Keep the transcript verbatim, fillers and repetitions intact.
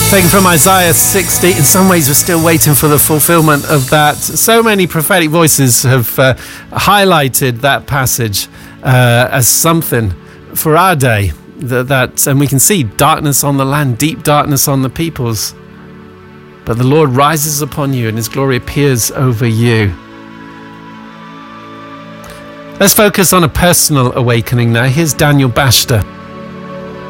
Taken from Isaiah sixty. In some ways, we're still waiting for the fulfillment of that. So many prophetic voices have uh, highlighted that passage uh, as something for our day. That, that, and we can see darkness on the land, deep darkness on the peoples. But the Lord rises upon you and his glory appears over you. Let's focus on a personal awakening now. Here's Daniel Bashta.